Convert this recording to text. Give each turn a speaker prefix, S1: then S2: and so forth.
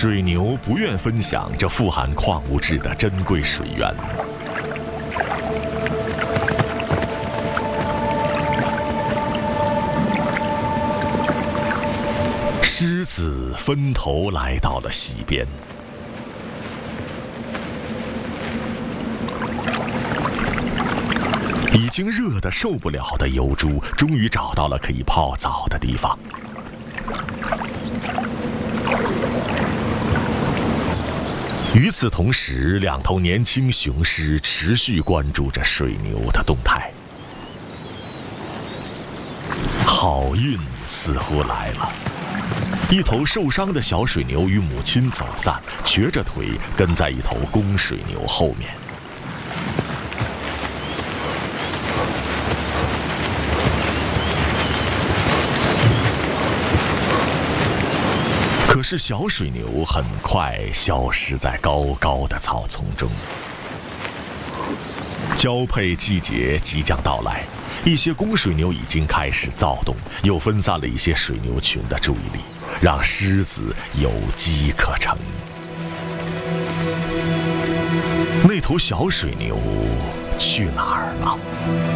S1: 水牛不愿分享这富含矿物质的珍贵水源。狮子分头来到了溪边。已经热得受不了的疣猪，终于找到了可以泡澡的地方。与此同时，两头年轻雄狮持续关注着水牛的动态。好运似乎来了，一头受伤的小水牛与母亲走散，瘸着腿跟在一头公水牛后面。可是小水牛很快消失在高高的草丛中。交配季节即将到来，一些公水牛已经开始躁动，又分散了一些水牛群的注意力，让狮子有机可乘。那头小水牛去哪儿了？